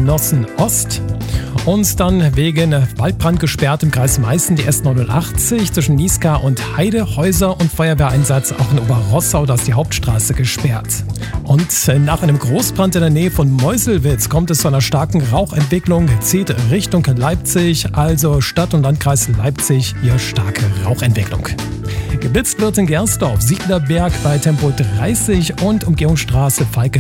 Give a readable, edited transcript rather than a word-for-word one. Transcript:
Nossen Ost. Und dann wegen Waldbrand gesperrt im Kreis Meißen die S89 zwischen Niesca und Heidehäuser und Feuerwehreinsatz auch in Oberrossau, da ist die Hauptstraße gesperrt. Und nach einem Großbrand in der Nähe von Meuselwitz kommt es zu einer starken Rauchentwicklung, zieht Richtung Leipzig, also Stadt- und Landkreis Leipzig, hier starke Rauchentwicklung. Geblitzt wird in Gersdorf, Sieglerberg bei Tempo 30 und Umgehungsstraße Falke